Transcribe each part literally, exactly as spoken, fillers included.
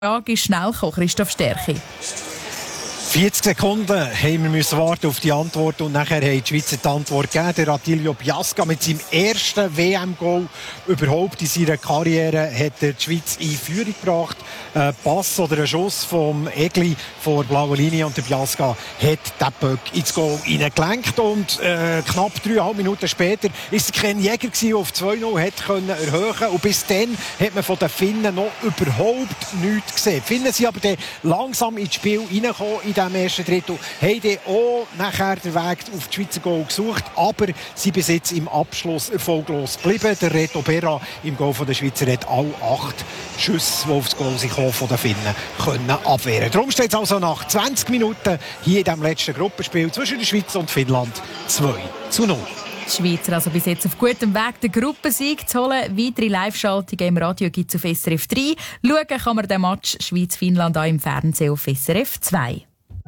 Frage ist schnell gekommen, Christoph Stärchi. vierzig Sekunden haben wir müssen warten auf die Antwort und nachher hat die Schweizer die Antwort gegeben. Der Attilio Biasca mit seinem ersten W M-Goal überhaupt in seiner Karriere hat er die Schweiz in Führung gebracht. Ein Pass oder ein Schuss vom Egli vor der blauen Linie und der Biasca hat den Böck ins Goal hineingelenkt und äh, knapp dreieinhalb Minuten später ist es Ken Jäger gewesen, der auf zwei null hat können erhöhen und bis dann hat man von den Finnen noch überhaupt nichts gesehen. Die Finnen sind aber dann langsam ins Spiel reingekommen in diesem ersten Drittel, haben dann auch nachher den Weg auf die Schweizer Goal gesucht, aber sie bis jetzt im Abschluss erfolglos geblieben. Der Reto Berra im Goal der Schweizer hat alle acht Schüsse, die aufs Goal sind, von den Finnen können abwehren. Darum steht es also nach zwanzig Minuten hier in diesem letzten Gruppenspiel zwischen der Schweiz und Finnland zwei zu null. Die Schweizer also bis jetzt auf gutem Weg, den Gruppensieg zu holen. Weitere Live-Schaltungen im Radio gibt es auf S R F drei. Schauen kann man den Match Schweiz-Finnland auch im Fernsehen auf S R F zwei.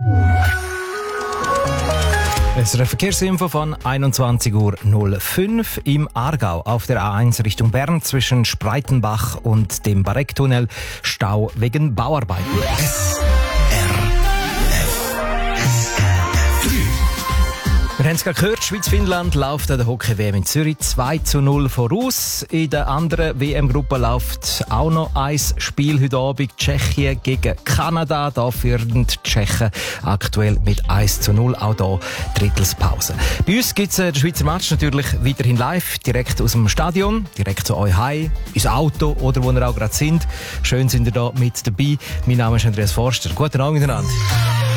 Es ist eine Verkehrsinfo von einundzwanzig Uhr null fünf im Aargau auf der A eins Richtung Bern zwischen Spreitenbach und dem Barecktunnel. Stau wegen Bauarbeiten. S R F Wir haben es gerade gehört, Schweiz-Finnland läuft an der Hockey-W M in Zürich zwei zu null voraus. In der anderen W M-Gruppe läuft auch noch ein Spiel heute Abend. Tschechien gegen Kanada. Da führen die Tschechen aktuell mit eins zu null. Auch hier Drittelspause. Bei uns gibt es den Schweizer Match natürlich weiterhin live, direkt aus dem Stadion, direkt zu euch heim, ins Auto oder wo ihr auch gerade sind. Schön sind ihr da mit dabei. Mein Name ist Andreas Forster. Guten Abend miteinander.